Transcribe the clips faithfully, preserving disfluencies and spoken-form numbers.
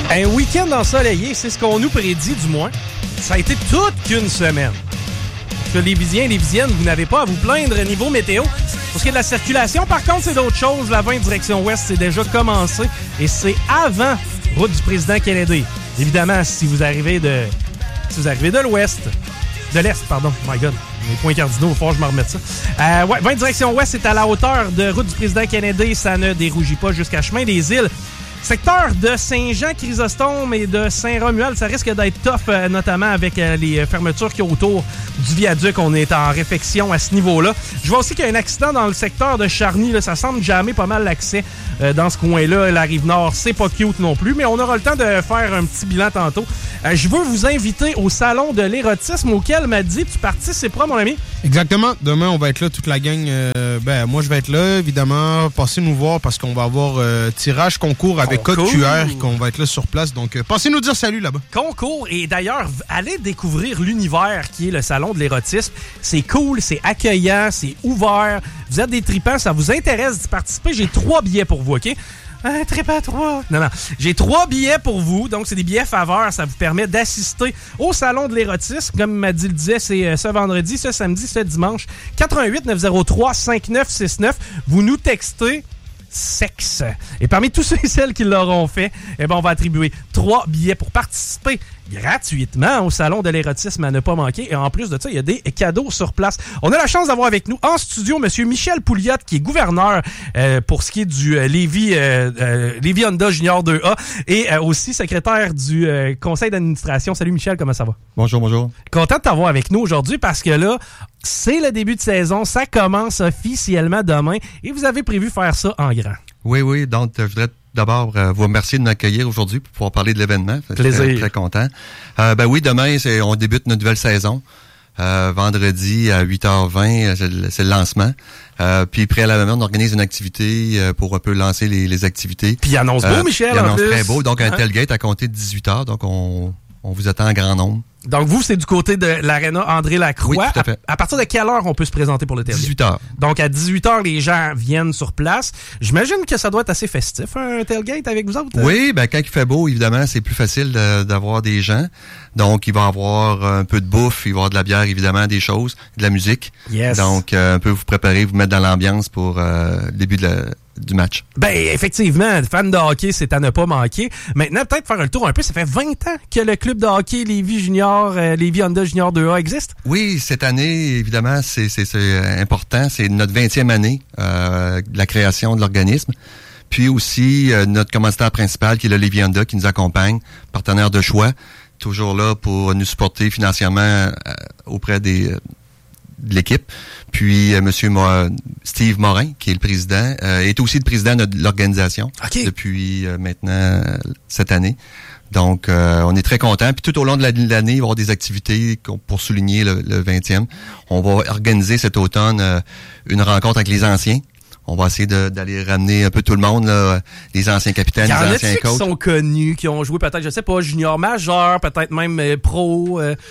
Un week-end ensoleillé, c'est ce qu'on nous prédit du moins. Ça a été toute qu'une semaine. Que les Visiens et les Visiennes, vous n'avez pas à vous plaindre niveau météo. Pour ce qui est de la circulation, par contre, c'est d'autres choses. La vingt direction ouest, c'est déjà commencé et c'est avant route du président Kennedy. Évidemment, si vous arrivez de si vous arrivez de l'ouest, de l'est, pardon, my God, les points cardinaux, il faut que je me remette ça. Euh, ouais, vingt direction ouest, c'est à la hauteur de route du président Kennedy. Ça ne dérougit pas jusqu'à Chemin des Îles. Secteur de Saint-Jean-Chrysostome et de Saint-Romuald, ça risque d'être tough, euh, notamment avec euh, les fermetures qu'il y a autour du viaduc. On est en réfection à ce niveau-là. Je vois aussi qu'il y a un accident dans le secteur de Charny. Là, ça semble jammer pas mal l'accès euh, dans ce coin-là. La Rive-Nord, c'est pas cute non plus, mais on aura le temps de faire un petit bilan tantôt. Euh, je veux vous inviter au salon de l'érotisme auquel m'a dit tu participeras, mon ami. Exactement. Demain, on va être là, toute la gang. Euh, ben, moi, je vais être là, évidemment. Passez nous voir parce qu'on va avoir euh, tirage concours avec avec code Q R qu'on va être là sur place. Donc, euh, passez nous dire salut là-bas. Concours. Et d'ailleurs, allez découvrir l'univers qui est le salon de l'érotisme. C'est cool, c'est accueillant, c'est ouvert. Vous êtes des tripants, ça vous intéresse d'y participer. J'ai trois billets pour vous, OK? Un trip à trois. Non, non. J'ai trois billets pour vous. Donc, c'est des billets faveurs. Ça vous permet d'assister au salon de l'érotisme. Comme Madi le disait, c'est ce vendredi, ce samedi, ce dimanche. quatre un huit neuf zéro trois cinq neuf six neuf. Vous nous textez sexe. Et parmi tous ceux et celles qui l'auront fait, eh ben, on va attribuer trois billets pour participer gratuitement au salon de l'érotisme à ne pas manquer. Et en plus de ça, il y a des cadeaux sur place. On a la chance d'avoir avec nous en studio M. Michel Pouliot, qui est gouverneur euh, pour ce qui est du euh, Lévis, euh, euh, Lévis Honda Junior deux A et euh, aussi secrétaire du euh, conseil d'administration. Salut Michel, comment ça va? Bonjour, bonjour. Content de t'avoir avec nous aujourd'hui parce que là, c'est le début de saison. Ça commence officiellement demain et vous avez prévu faire ça en grand. Oui, oui. Donc, je voudrais d'abord euh, vous remercier de m'accueillir aujourd'hui pour pouvoir parler de l'événement. Plaisir. Très, très content. Euh, ben oui, demain, c'est, on débute notre nouvelle saison. Euh, vendredi à huit heures vingt, c'est le, c'est le lancement. Euh, puis préalablement, on organise une activité euh, pour un peu lancer les, les activités. Puis il annonce beau, euh, Michel, il en annonce plus. très beau. Donc, un tailgate à compter de dix-huit heures. Donc, on, on vous attend en grand nombre. Donc, vous, c'est du côté de l'aréna André Lacroix. Oui, tout à fait. À, à partir de quelle heure on peut se présenter pour le tailgate? dix-huit heures. Donc, à dix-huit heures, les gens viennent sur place. J'imagine que ça doit être assez festif, un tailgate avec vous autres. Oui, ben quand il fait beau, évidemment, c'est plus facile de, d'avoir des gens. Donc, il va y avoir un peu de bouffe, il va y avoir de la bière, évidemment, des choses, de la musique. Yes. Donc, euh, un peu vous préparer, vous mettre dans l'ambiance pour euh, le début de la... du match. Ben, effectivement, fan de hockey, c'est à ne pas manquer. Maintenant, peut-être faire le tour un peu. Ça fait vingt ans que le club de hockey Lévis Junior, euh, Lévis Honda Junior deux A existe. Oui, cette année, évidemment, c'est, c'est, c'est important. C'est notre vingtième année euh, de la création de l'organisme. Puis aussi, euh, notre commanditaire principal, qui est le Lévis Honda, qui nous accompagne, partenaire de choix, toujours là pour nous supporter financièrement euh, auprès des... Euh, de l'équipe. Puis euh, Monsieur Mo- Steve Morin, qui est le président, euh, est aussi le président de l'organisation okay. depuis euh, maintenant euh, cette année. Donc, euh, on est très contents. Puis tout au long de l'année, il va y avoir des activités pour souligner le, le vingtième. On va organiser cet automne euh, une rencontre avec les anciens. On va essayer de, d'aller ramener un peu tout le monde, là, les anciens capitaines, les anciens coachs. Il y en a qui sont connus, qui ont joué peut-être, je sais pas, junior majeur, peut-être même euh, pro... Euh...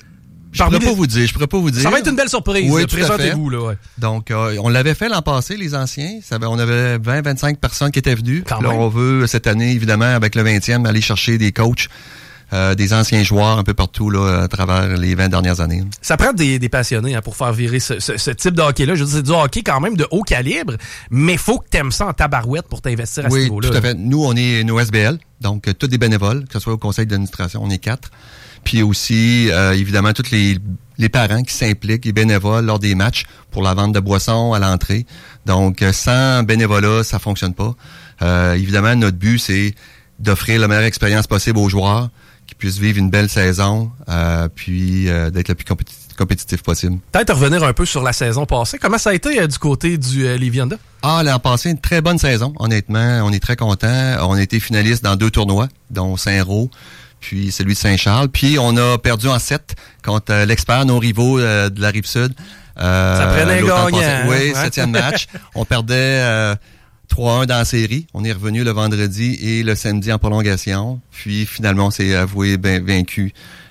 Je pourrais pas vous dire, je pourrais pas vous dire. Ça va être une belle surprise. Oui, présentez-vous là. Ouais. Donc, euh, on l'avait fait l'an passé, les anciens. Ça, on avait vingt à vingt-cinq personnes qui étaient venues. Quand là, même. on veut cette année, évidemment, avec le vingtième, aller chercher des coachs, euh, des anciens joueurs un peu partout là, à travers les vingt dernières années. Ça prend des, des passionnés hein, pour faire virer ce, ce, ce type de hockey-là. Je veux dire, c'est du hockey quand même de haut calibre, mais faut que t'aimes ça en tabarouette pour t'investir à oui, ce niveau-là. Oui, tout à fait. Nous, on est nos S B L, donc euh, tous des bénévoles, que ce soit au conseil d'administration, on est quatre. Puis aussi, euh, évidemment, tous les, les parents qui s'impliquent, les bénévoles lors des matchs pour la vente de boissons à l'entrée. Donc, euh, sans bénévolat, ça fonctionne pas. Euh, évidemment, notre but, c'est d'offrir la meilleure expérience possible aux joueurs, qui puissent vivre une belle saison, euh, puis euh, d'être le plus compétitif, compétitif possible. Peut-être revenir un peu sur la saison passée. Comment ça a été euh, du côté du euh, Lévis Honda? Ah, l'an passé, une très bonne saison, honnêtement. On est très contents. On a été finaliste dans deux tournois, dont Saint-Roch, puis celui de Saint-Charles. Puis on a perdu en sept contre euh, l'expert, nos rivaux euh, de la Rive-Sud. Euh, ça prenait un gagnant. Passé, oui, hein? septième match. On perdait euh, trois un dans la série. On est revenu le vendredi et le samedi en prolongation. Puis finalement, on s'est avoué ben, vaincu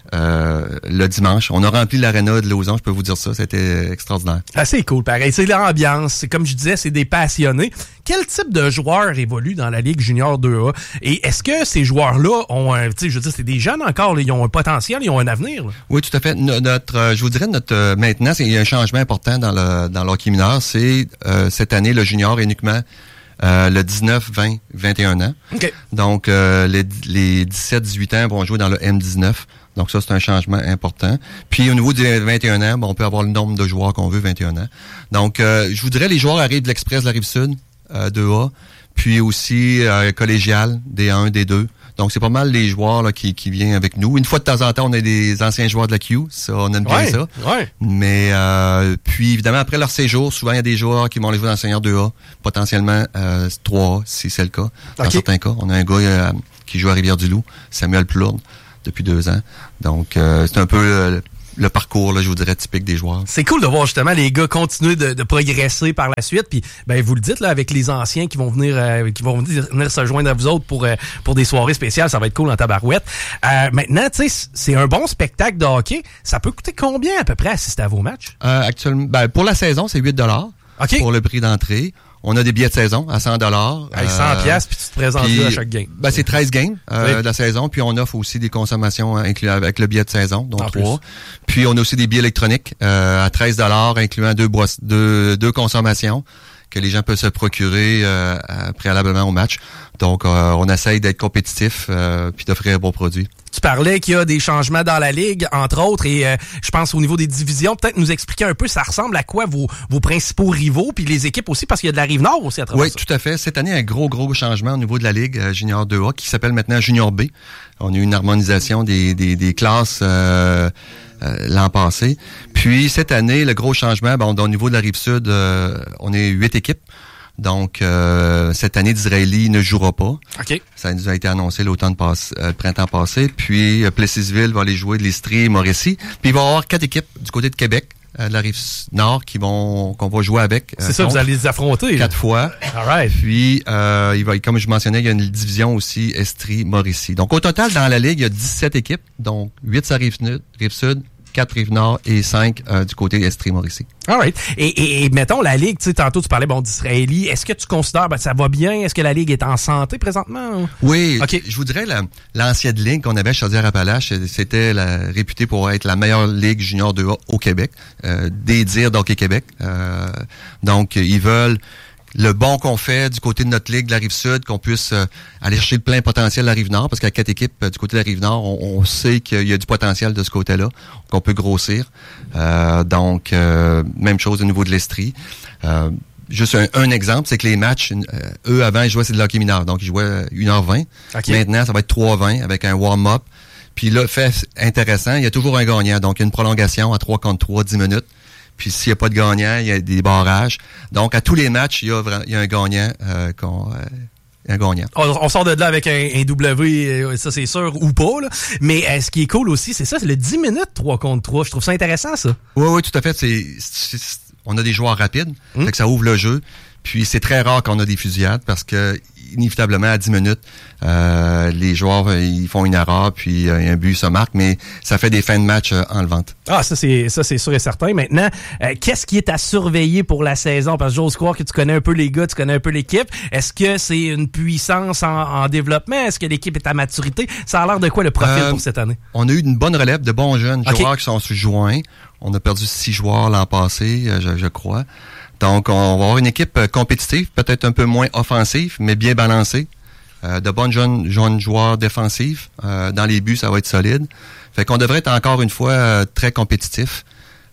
euh, le dimanche. On a rempli l'aréna de Lauson, je peux vous dire ça. C'était extraordinaire. Ah, c'est cool, pareil. C'est l'ambiance. C'est comme je disais, c'est des passionnés. Quel type de joueurs évolue dans la Ligue Junior deux A? Et est-ce que ces joueurs-là ont un... Tu sais, je veux dire, c'est des jeunes encore. Là, ils ont un potentiel, ils ont un avenir. Là. Oui, tout à fait. Notre, euh, je vous dirais, notre euh, maintenant, il y a un changement important dans le dans l'hockey mineur. C'est euh, cette année, le junior est uniquement Euh, le dix-neuf, vingt, vingt et un ans. Okay. Donc, euh, les, les dix-sept, dix-huit ans vont jouer dans le M dix-neuf. Donc, ça, c'est un changement important. Puis, au niveau des vingt et un ans, bon, on peut avoir le nombre de joueurs qu'on veut, vingt et un ans. Donc, euh, je vous dirais, les joueurs arrivent de l'Express de la Rive-Sud, euh, deux A, puis aussi euh, collégial, D un, D deux. Donc, c'est pas mal les joueurs là, qui, qui viennent avec nous. Une fois de temps en temps, on a des anciens joueurs de la Q. Ça, on aime bien ouais, ça. Ouais. Mais euh, puis, évidemment, après leur séjour, souvent, il y a des joueurs qui vont aller jouer dans le senior deux A, potentiellement euh, trois A, si c'est le cas. Dans okay. certains cas, on a un gars euh, qui joue à Rivière-du-Loup, Samuel Plourde, depuis deux ans. Donc, euh, c'est un peu... Euh, le parcours, là, je vous dirais, typique des joueurs. C'est cool de voir justement les gars continuer de, de progresser par la suite. Puis, ben, vous le dites, là, avec les anciens qui vont venir euh, qui vont venir, venir se joindre à vous autres pour, euh, pour des soirées spéciales, ça va être cool en tabarouette. Euh, maintenant, tu sais, c'est un bon spectacle de hockey. Ça peut coûter combien à peu près assister à vos matchs? Euh, actuellement, ben, pour la saison, c'est huit dollars okay. pour le prix d'entrée. On a des billets de saison à cent dollars. Avec cent piastres, puis tu te présentes là à chaque game. Ben, c'est treize games euh, oui. de la saison, puis on offre aussi des consommations incluses avec le billet de saison, donc trois. Puis on a aussi des billets électroniques euh, à treize dollars, incluant deux, bois- deux, deux consommations que les gens peuvent se procurer euh, préalablement au match. Donc, euh, on essaye d'être compétitif euh, puis d'offrir un bon produit. Tu parlais qu'il y a des changements dans la Ligue, entre autres, et euh, je pense au niveau des divisions, peut-être nous expliquer un peu, ça ressemble à quoi vos, vos principaux rivaux, puis les équipes aussi, parce qu'il y a de la Rive-Nord aussi à travers oui, ça. Oui, tout à fait. Cette année, un gros, gros changement au niveau de la Ligue euh, Junior deux A, qui s'appelle maintenant Junior B. On a eu une harmonisation des, des, des classes euh, euh, l'an passé. Puis, cette année, le gros changement, bon, au niveau de la Rive-Sud, euh, on est huit équipes. Donc, euh, cette année, Disraeli ne jouera pas. OK. Ça nous a été annoncé l'automne passé, euh, le printemps passé. Puis, euh, Plessisville va aller jouer de l'Estrie et Mauricie. Puis, il va y avoir quatre équipes du côté de Québec, euh, de la Rive-Nord, qui vont qu'on va jouer avec. C'est euh, ça, vous allez les affronter. Quatre là. fois. All right. Puis, euh, il va, comme je mentionnais, il y a une division aussi Estrie-Mauricie. Donc, au total, dans la Ligue, il y a dix-sept équipes. Donc, huit sur la Rive-Sud, Rive-Sud, quatre Rive-Nord et cinq euh, du côté Estrie-Mauricie. All right. Et, et, et mettons, la Ligue, tu sais, tantôt tu parlais bon d'Israéli. Est-ce que tu considères ben, ça va bien? Est-ce que la Ligue est en santé présentement? Oui. Okay. Je vous dirais, la, l'ancienne Ligue qu'on avait à Chaudière-Appalaches, c'était la, réputée pour être la meilleure Ligue junior deux A au Québec. Euh, des dires d'Hockey Québec. Euh, donc, ils veulent le bon qu'on fait du côté de notre ligue de la Rive-Sud, qu'on puisse euh, aller chercher le plein potentiel de la Rive-Nord, parce qu'il y a quatre équipes euh, du côté de la Rive-Nord, on, on sait qu'il y a du potentiel de ce côté-là, qu'on peut grossir. Euh, donc, euh, même chose au niveau de l'Estrie. Euh, juste un, un exemple, c'est que les matchs, euh, eux, avant, ils jouaient, c'est de l'hockey mineur, donc ils jouaient une heure vingt. Okay. Maintenant, ça va être trois heures vingt avec un warm-up. Puis là, fait intéressant, il y a toujours un gagnant, donc une prolongation à trois contre trois, dix minutes. Puis s'il n'y a pas de gagnant, il y a des barrages. Donc, à tous les matchs, il y a, il y a un gagnant. Euh, qu'on, euh, un gagnant. On, on sort de là avec un, un W, ça c'est sûr, ou pas. Là. Mais euh, ce qui est cool aussi, c'est ça, c'est le dix minutes trois contre trois. Je trouve ça intéressant, ça. Oui, oui, tout à fait. C'est, c'est, c'est, on a des joueurs rapides, mmh. fait que ça ouvre le jeu. Puis c'est très rare qu'on a des fusillades parce que inévitablement à dix minutes, euh, les joueurs ils font une erreur puis euh, un but se marque, mais ça fait des fins de match euh, enlevantes. Ah, ça c'est ça c'est sûr et certain. Maintenant, euh, qu'est-ce qui est à surveiller pour la saison? Parce que j'ose croire que tu connais un peu les gars, tu connais un peu l'équipe. Est-ce que c'est une puissance en, en développement? Est-ce que l'équipe est à maturité? Ça a l'air de quoi le profil euh, pour cette année? On a eu une bonne relève de bons jeunes okay. joueurs qui sont joints. On a perdu six joueurs l'an passé, je, je crois. Donc, on va avoir une équipe compétitive, peut-être un peu moins offensive, mais bien balancée. Euh, de bonnes jeunes, jeunes joueurs défensifs. Euh, dans les buts, ça va être solide. Fait qu'on devrait être encore une fois euh, très compétitif.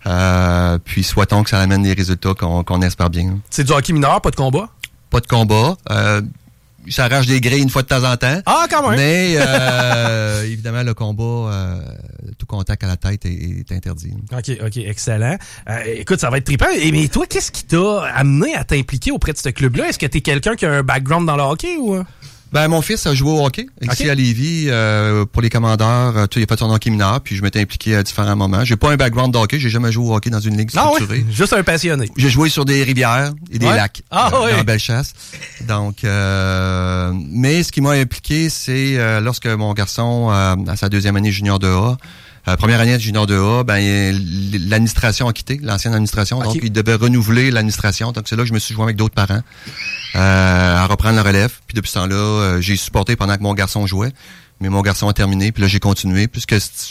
Euh, puis souhaitons que ça amène des résultats qu'on, qu'on espère bien. C'est du hockey mineur, pas de combat? Pas de combat. Euh, ça arrache des grilles une fois de temps en temps. Ah, quand même! Mais euh, évidemment, le combat, euh, tout contact à la tête est, est interdit. OK, OK, excellent. Euh, écoute, ça va être trippant. Et, mais toi, qu'est-ce qui t'a amené à t'impliquer auprès de ce club-là? Est-ce que t'es quelqu'un qui a un background dans le hockey ou... Ben, mon fils a joué au hockey ici okay. à Lévis euh, pour les commandeurs. Euh, il a fait son hockey mineur, puis je m'étais impliqué à différents moments. J'ai pas un background de hockey, j'ai jamais joué au hockey dans une ligue structurée. Ah oui, juste un passionné. J'ai joué sur des rivières et des ouais. lacs ah, euh, oui. dans Bellechasse. Donc, euh, mais ce qui m'a impliqué, c'est euh, lorsque mon garçon, euh, à sa deuxième année junior de A, Euh, première année de junior deux A, ben l'administration a quitté, l'ancienne administration, okay. donc ils devaient renouveler l'administration. Donc c'est là que je me suis joint avec d'autres parents euh, à reprendre la relève. Puis depuis ce temps-là, euh, j'ai supporté pendant que mon garçon jouait, mais mon garçon a terminé. Puis là j'ai continué puisque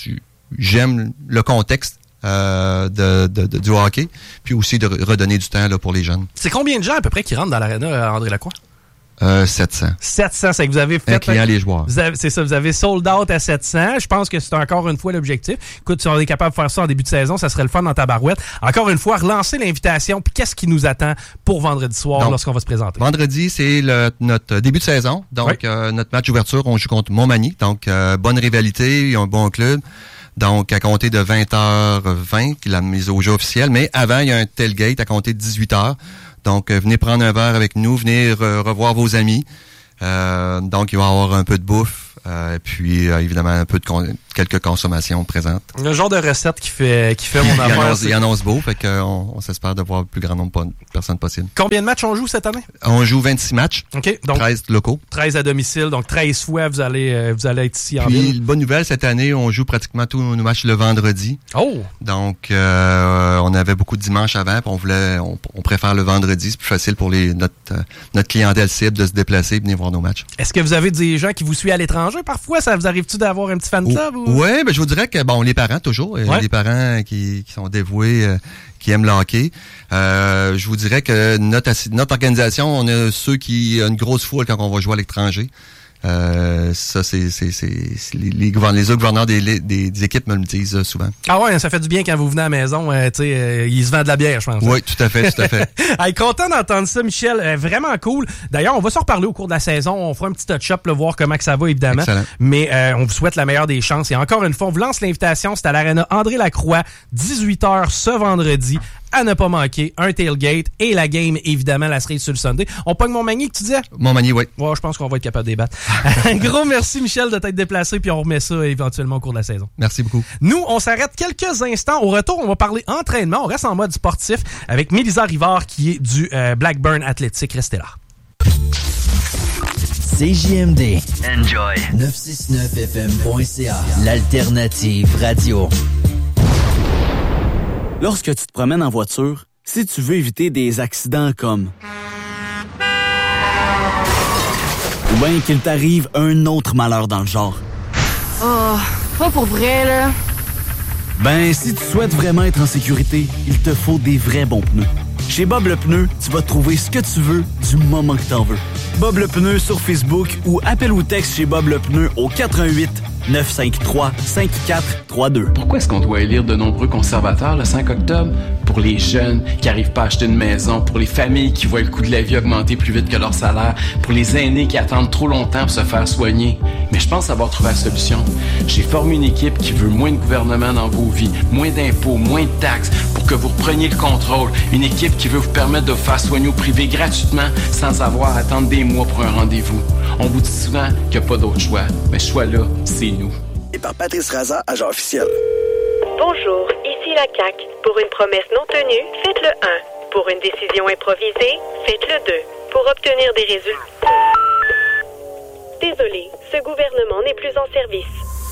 j'aime le contexte euh, de, de, de du hockey, puis aussi de redonner du temps là pour les jeunes. C'est combien de gens à peu près qui rentrent dans l'aréna André Lacroix? Euh, sept cents. sept cents, c'est que vous avez fait... Incluant les joueurs. Vous avez, c'est ça, vous avez sold out à sept cents. Je pense que c'est encore une fois l'objectif. Écoute, si on est capable de faire ça en début de saison, ça serait le fun dans ta barouette. Encore une fois, relancer l'invitation, puis qu'est-ce qui nous attend pour vendredi soir donc, lorsqu'on va se présenter? Vendredi, c'est le, notre début de saison. Donc, oui. euh, notre match d'ouverture, on joue contre Montmagny. Donc, euh, bonne rivalité, ils ont un bon club. Donc, à compter de vingt heures vingt, la mise au jeu officielle. Mais avant, il y a un tailgate à compter de dix-huit heures. Donc, euh, venez prendre un verre avec nous, venez re- revoir vos amis. Euh, donc, il va y avoir un peu de bouffe, euh, puis euh, évidemment un peu de con- quelques consommations présentes. Le genre de recette qui fait qui fait mon affaire. il, annonce, il annonce beau, fait qu'on on s'espère de voir le plus grand nombre de personnes possible. Combien de matchs on joue cette année? On joue vingt-six matchs. OK. Donc, treize locaux. treize à domicile, donc treize fois vous allez euh, vous allez être ici en puis, ville. Bonne nouvelle, cette année, on joue pratiquement tous nos matchs le vendredi. Oh! Donc, euh, on avait beaucoup de dimanches avant, puis on voulait, on, on préfère le vendredi, c'est plus facile pour les notre euh, notre clientèle cible de se déplacer et venir voir nos matchs. Est-ce que vous avez des gens qui vous suivent à l'étranger parfois? Ça vous arrive-tu d'avoir un petit fan club? Ou... Oui, ben je vous dirais que bon, les parents toujours, ouais. les parents qui, qui sont dévoués, euh, qui aiment le hockey. Euh, je vous dirais que notre notre organisation, on a ceux qui ont une grosse foule quand on va jouer à l'étranger. Euh, ça, c'est, c'est, c'est, c'est les, les, gouverneurs, les autres gouverneurs des, des, des équipes me le disent souvent. Ah ouais, ça fait du bien quand vous venez à la maison, euh, tu sais, euh, ils se vendent de la bière, je pense. Oui, tout à fait, tout à fait. Hey, content d'entendre ça, Michel, euh, vraiment cool. D'ailleurs, on va se reparler au cours de la saison, on fera un petit touch-up, là, voir comment que ça va, évidemment. Excellent. Mais euh, on vous souhaite la meilleure des chances. Et encore une fois, on vous lance l'invitation, c'est à l'aréna André Lacroix, dix-huit heures ce vendredi. À ne pas manquer, un tailgate et la game, évidemment, la cerise sur le Sunday. On pogne Montmagny, que tu disais? Montmagny, oui. Ouais, je pense qu'on va être capable de débattre. Un gros merci, Michel, de t'être déplacé, puis on remet ça éventuellement au cours de la saison. Merci beaucoup. Nous, on s'arrête quelques instants. Au retour, on va parler entraînement. On reste en mode sportif avec Mélisa Rivard, qui est du euh, Blackburn Athletic. Restez là. C J M D. Enjoy. neuf cent soixante-neuf F M point C A. L'alternative radio. Lorsque tu te promènes en voiture, si tu veux éviter des accidents comme... ou bien qu'il t'arrive un autre malheur dans le genre. Oh, pas pour vrai, là. Ben, si tu souhaites vraiment être en sécurité, il te faut des vrais bons pneus. Chez Bob le Pneu, tu vas trouver ce que tu veux du moment que t'en veux. Bob le Pneu sur Facebook ou appelle ou texte chez Bob le Pneu au quatre un huit neuf cinq trois cinq quatre trois deux. Pourquoi est-ce qu'on doit élire de nombreux conservateurs le cinq octobre? Pour les jeunes qui n'arrivent pas à acheter une maison, pour les familles qui voient le coût de la vie augmenter plus vite que leur salaire, pour les aînés qui attendent trop longtemps pour se faire soigner. Mais je pense avoir trouvé la solution. J'ai formé une équipe qui veut moins de gouvernement dans vos vies, moins d'impôts, moins de taxes, pour que vous repreniez le contrôle. Une équipe qui veut vous permettre de vous faire soigner au privé gratuitement sans avoir à attendre des mois pour un rendez-vous. On vous dit souvent qu'il n'y a pas d'autre choix, mais ce choix-là, c'est nous. Et par Patrice Raza, agent officiel. Bonjour, ici la C A Q. Pour une promesse non tenue, faites le un. Pour une décision improvisée, faites le deux. Pour obtenir des résultats... Désolé, ce gouvernement n'est plus en service.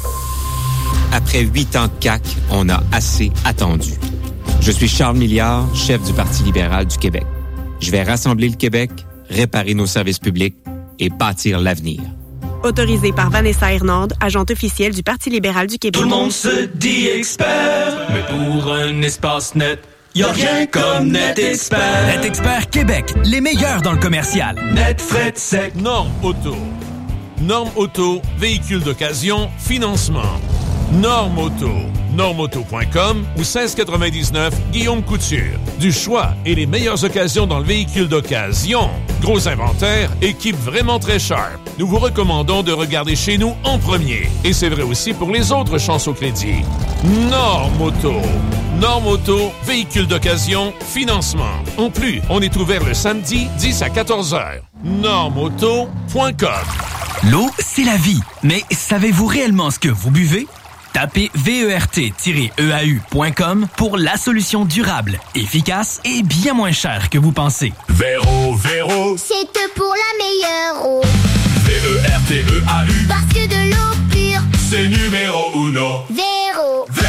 Après huit ans de C A Q, on a assez attendu. Je suis Charles Milliard, chef du Parti libéral du Québec. Je vais rassembler le Québec, réparer nos services publics et bâtir l'avenir. Autorisé par Vanessa Hernande, agente officielle du Parti libéral du Québec. Tout le monde se dit expert, mais pour un espace net, y'a rien comme NetExpert. NetExpert Québec, les meilleurs dans le commercial. Net, fret, sec. Norme Auto. Norme Auto, véhicule d'occasion, financement. Norme Auto. norme auto point com ou seize quatre-vingt-dix-neuf Guillaume Couture. Du choix et les meilleures occasions dans le véhicule d'occasion. Gros inventaire, équipe vraiment très sharp. Nous vous recommandons de regarder chez nous en premier. Et c'est vrai aussi pour les autres chances au crédit. Norme Auto. Norme Auto, véhicule d'occasion, financement. En plus, on est ouvert le samedi dix à quatorze heures. norme auto point com. L'eau, c'est la vie. Mais savez-vous réellement ce que vous buvez? Tapez V E R T E A U point com pour la solution durable, efficace et bien moins chère que vous pensez. Véro, Véro, c'est pour la meilleure eau. V E R T E A U, parce que de l'eau pure, c'est numéro uno. Véro.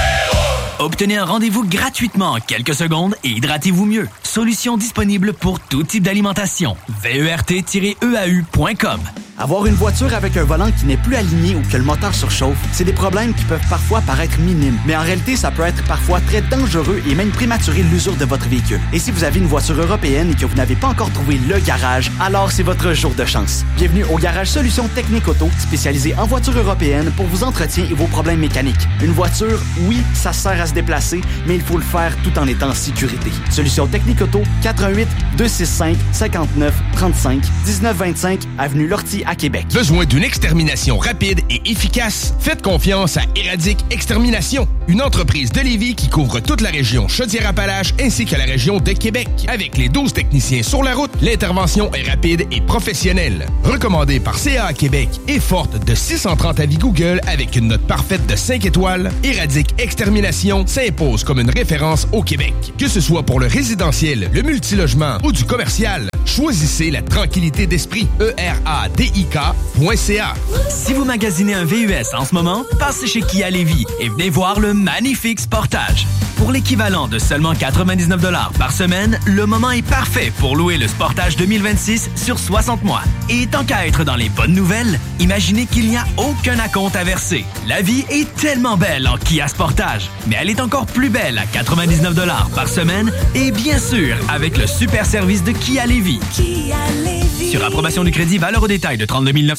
Obtenez un rendez-vous gratuitement en quelques secondes et hydratez-vous mieux. Solution disponible pour tout type d'alimentation. V E R T tiret E A U point com. Avoir une voiture avec un volant qui n'est plus aligné ou que le moteur surchauffe, c'est des problèmes qui peuvent parfois paraître minimes. Mais en réalité, ça peut être parfois très dangereux et même prématurer l'usure de votre véhicule. Et si vous avez une voiture européenne et que vous n'avez pas encore trouvé le garage, alors c'est votre jour de chance. Bienvenue au Garage Solutions Technique Auto, spécialisé en voitures européennes pour vos entretiens et vos problèmes mécaniques. Une voiture, oui, ça sert à se déplacer, mais il faut le faire tout en étant en sécurité. Solutions Technique Auto, quatre un huit, deux six cinq, cinq neuf trois cinq, dix-neuf vingt-cinq, avenue Lortie à Québec. Besoin d'une extermination rapide et efficace? Faites confiance à Éradique Extermination, une entreprise de Lévis qui couvre toute la région Chaudière-Appalaches ainsi que la région de Québec. Avec les douze techniciens sur la route, l'intervention est rapide et professionnelle. Recommandée par C A A Québec et forte de six cent trente avis Google avec une note parfaite de cinq étoiles, Éradique Extermination s'impose comme une référence au Québec. Que ce soit pour le résidentiel, le multilogement ou du commercial, choisissez la tranquillité d'esprit. E R A D I K point C A. Si vous magasinez un V U S en ce moment, passez chez Kia Lévis et venez voir le magnifique Sportage. Pour l'équivalent de seulement quatre-vingt-dix-neuf dollars par semaine, le moment est parfait pour louer le Sportage deux mille vingt-six sur soixante mois. Et tant qu'à être dans les bonnes nouvelles, imaginez qu'il n'y a aucun acompte à verser. La vie est tellement belle en Kia Sportage, mais elle est encore plus belle à quatre-vingt-dix-neuf dollars par semaine et bien sûr avec le super service de Kia Lévis. Kia Lévis. Sur approbation du crédit, valeur au détail de trente-deux mille neuf cents